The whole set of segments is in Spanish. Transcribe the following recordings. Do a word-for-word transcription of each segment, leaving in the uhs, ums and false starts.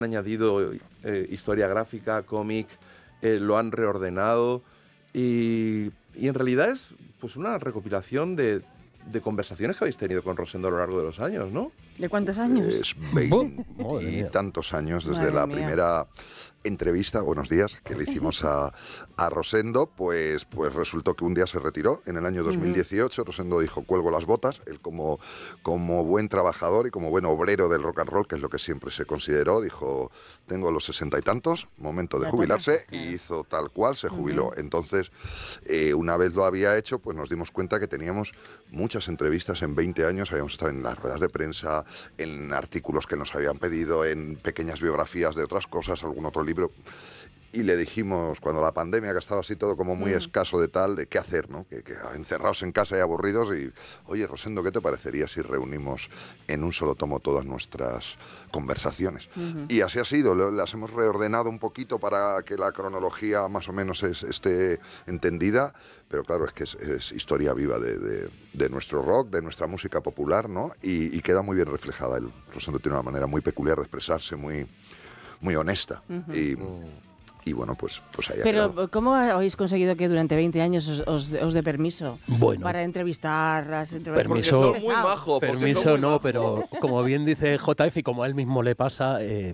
añadido eh, historia gráfica, cómic, eh, lo han reordenado y, y en realidad es pues una recopilación de, de conversaciones que habéis tenido con Rosendo a lo largo de los años, ¿no? ¿De cuántos años? Es veinte y tantos años desde Madre la mía. primera entrevista, buenos días, que le hicimos a, a Rosendo, pues, pues resultó que un día se retiró en el año dos mil dieciocho. Rosendo dijo, cuelgo las botas. Él como, como buen trabajador y como buen obrero del rock and roll, que es lo que siempre se consideró, dijo, tengo los sesenta y tantos, momento de Ya jubilarse, toca. y hizo tal cual, se jubiló. Entonces, eh, una vez lo había hecho, pues nos dimos cuenta que teníamos muchas entrevistas en veinte años, habíamos estado en las ruedas de prensa, en artículos que nos habían pedido, en pequeñas biografías de otras cosas, algún otro libro. Y le dijimos, cuando la pandemia, que estaba así todo como muy Mm. escaso de tal, de qué hacer, ¿no? Que, que encerrados en casa y aburridos, y, oye, Rosendo, ¿qué te parecería si reunimos en un solo tomo todas nuestras conversaciones? Ujú. Y así ha sido, lo- las hemos reordenado un poquito para que la cronología más o menos es- esté entendida, pero claro, es que es, es historia viva de, de- de nuestro rock, de nuestra música popular, ¿no? Y, y queda muy bien reflejada. El Rosendo tiene una manera muy peculiar de expresarse, muy, muy honesta. Ujú. Y... Y bueno, pues, pues ahí ha Pero, quedado. ¿cómo habéis conseguido que durante veinte años os, os, os dé permiso Bueno. para entrevistar? Las entrev- Permiso- Porque es Muy pesado. majo. porque Permiso son muy no, majos. pero como bien dice J F y como a él mismo le pasa, eh,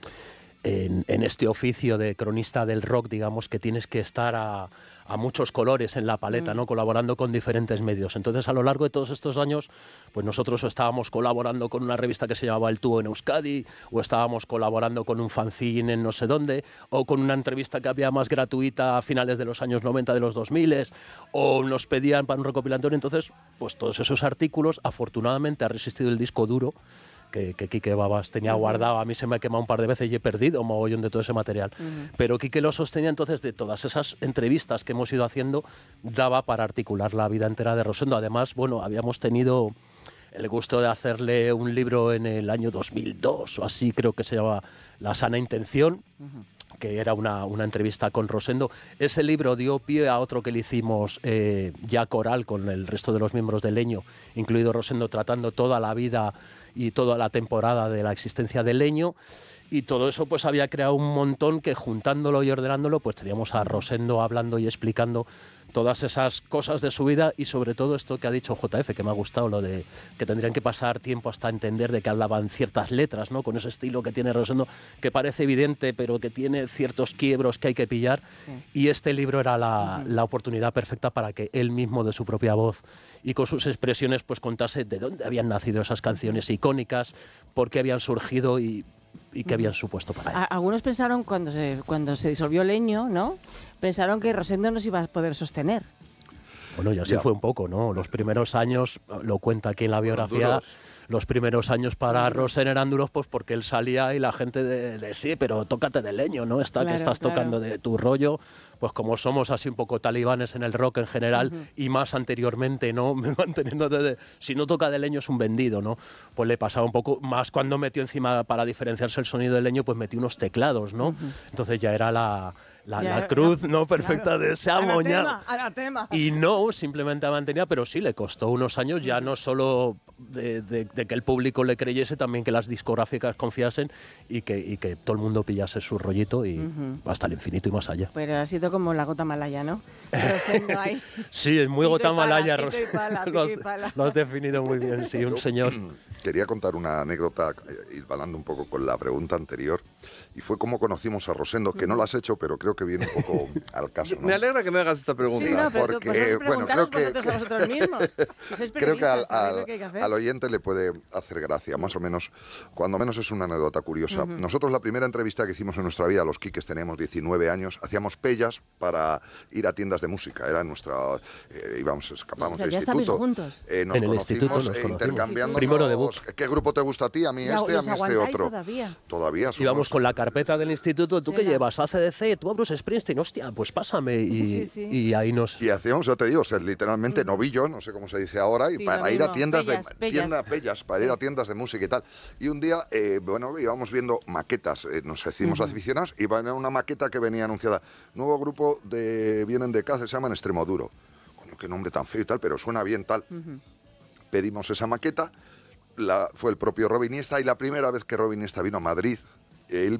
en, en este oficio de cronista del rock, digamos que tienes que estar a, a muchos colores en la paleta, ¿no? Colaborando con diferentes medios. Entonces, a lo largo de todos estos años, pues nosotros estábamos colaborando con una revista que se llamaba El Tubo en Euskadi, o estábamos colaborando con un fanzine en no sé dónde, o con una entrevista que había más gratuita a finales de los años noventa, de los dos mil, o nos pedían para un recopilatorio. Entonces, pues todos esos artículos, afortunadamente ha resistido el disco duro, que, que Quique Babas tenía guardado. A mí se me ha quemado un par de veces y he perdido un mogollón de todo ese material. Pero Quique lo sostenía, entonces de todas esas entrevistas que hemos ido haciendo, daba para articular la vida entera de Rosendo. Además, bueno, habíamos tenido el gusto de hacerle un libro en el año dos mil dos o así, creo que se llama La sana intención, que era una, una entrevista con Rosendo. Ese libro dio pie a otro que le hicimos eh, ya coral con el resto de los miembros de Leño, incluido Rosendo, tratando toda la vida y toda la temporada de la existencia de Leño. Y todo eso pues había creado un montón que, juntándolo y ordenándolo, pues teníamos a Rosendo hablando y explicando todas esas cosas de su vida, y sobre todo esto que ha dicho J F, que me ha gustado, lo de que tendrían que pasar tiempo hasta entender de qué hablaban ciertas letras, ¿no? Con ese estilo que tiene Rosendo, que parece evidente, pero que tiene ciertos quiebros que hay que pillar. Y este libro era la, la oportunidad perfecta para que él mismo, de su propia voz y con sus expresiones, pues contase de dónde habían nacido esas canciones icónicas, por qué habían surgido y y qué habían supuesto para él. A- Algunos pensaron cuando se, cuando se disolvió Leño, ¿no? Pensaron que Rosendo no se iba a poder sostener. Bueno, y así Ya. fue un poco, ¿no? Los primeros años, lo cuenta aquí en la biografía, duros. los primeros años para Rosen eran duros pues porque él salía y la gente de, de sí, pero tócate de Leño, ¿no? Está Claro, que estás claro. tocando de tu rollo, pues como somos así un poco talibanes en el rock en general y más anteriormente, ¿no? Manteniendo de, si no toca de Leño es un vendido, ¿no? Pues le pasaba un poco, más cuando metió encima, para diferenciarse el sonido de Leño, pues metió unos teclados, ¿no? Entonces ya era la... La, Ya, la cruz, la- ¿no? Perfecta claro. de se ha moñado. Anatema, anatema. Y no, simplemente mantenía, pero sí le costó unos años, ya no solo de, de- de que el público le creyese, también que las discográficas confiasen y que, y que todo el mundo pillase su rollito y hasta el infinito y más allá. Pero ha sido como la gota malaya, ¿no? Rosendo ahí. Sí, es muy Pito y pala, Guatemala, pito y Ros. pala, Lo has, pito y pala. lo has definido muy bien, sí, un señor. Quería contar una anécdota, eh, ir balando un poco con la pregunta anterior, y fue cómo conocimos a Rosendo, que no lo has hecho, pero creo que viene un poco al caso, ¿no? Me alegra que me hagas esta pregunta. Sí, no, pero porque, porque, bueno, creo que- vosotros a vosotros mismos. Que sois Creo que al, periodistas, sabéis al- lo que hay que hacer. al oyente le puede hacer gracia, más o menos, cuando menos es una anécdota curiosa. Nosotros la primera entrevista que hicimos en nuestra vida, los Quiques teníamos diecinueve años, hacíamos pellas para ir a tiendas de música, era nuestra, eh, íbamos, escapábamos O sea, del ya estabais instituto. juntos. Eh, nos En el conocimos, instituto nos eh, conocimos. intercambiando Primero de book. ¿qué grupo te gusta a ti? A mí ¿Y este, a os mí este aguantáis otro. todavía? Todavía somos- Íbamos con la carpeta del instituto, ¿tú qué Tela. llevas? A C D C, tú a Bruce Springsteen, hostia, pues pásame. Y, Sí, sí. y ahí nos... Y hacíamos, ya te digo, o sea, literalmente novillo, no sé cómo se dice ahora, y Sí, para lo ir a mismo. tiendas Pellas, de pellas. tienda, pellas, para ir a tiendas de música y tal. Y un día, eh, bueno, íbamos viendo maquetas, eh, nos hicimos aficionados, y venía una maqueta que venía anunciada, nuevo grupo de vienen de Cáceres, se llaman Extremoduro. Coño, qué nombre tan feo y tal, pero suena bien tal. Pedimos esa maqueta, la, fue el propio Robin Iniesta, y la primera vez que Robin Iniesta vino a Madrid, él